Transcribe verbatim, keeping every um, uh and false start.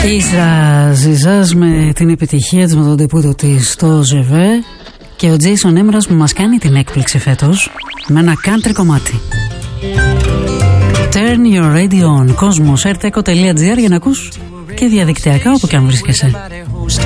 Ίζα Ζιζάς με την επιτυχία της, με τον τεπούτο της στο Ζεβέ, και ο Jason Έμρας που μας κάνει την έκπληξη φέτος με ένα country κομμάτι. Turn your radio on. Κόσμος, ερτ εκο τελεία τζι άρ για να ακούς και διαδικτυακά όπου και αν βρίσκεσαι.